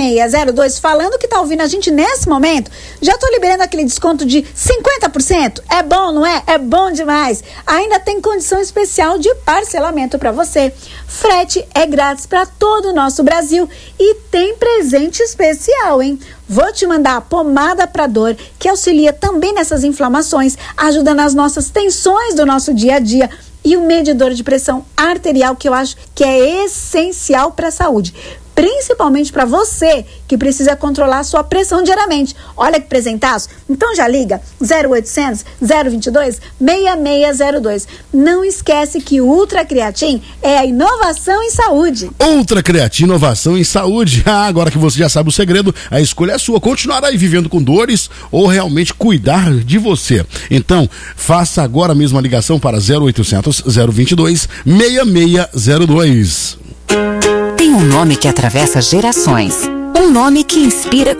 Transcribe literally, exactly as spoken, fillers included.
seis zero dois, falando que tá ouvindo a gente nesse momento, já tô liberando aquele desconto de cinquenta por cento. É bom, não é? É bom demais. Ainda tem condição especial de parcelamento para você. Frete é grátis para todo o nosso Brasil e tem presente especial, hein? Vou te mandar a pomada para dor, que auxilia também nessas inflamações, ajuda nas nossas tensões do nosso dia a dia, e o medidor de pressão arterial, que eu acho que é essencial para a saúde, principalmente para você que precisa controlar a sua pressão diariamente. Olha que presentaço. Então já liga zero oitocentos, zero vinte e dois, seis seis zero dois. Não esquece que o Ultra Creatin é a inovação em saúde. Ultra Creatin, inovação em saúde. Ah, agora que você já sabe o segredo, a escolha é sua. Continuar aí vivendo com dores ou realmente cuidar de você. Então, faça agora mesmo a ligação para zero oitocentos, zero vinte e dois, seis seis zero dois. Tem um nome que atravessa gerações. Um nome que inspira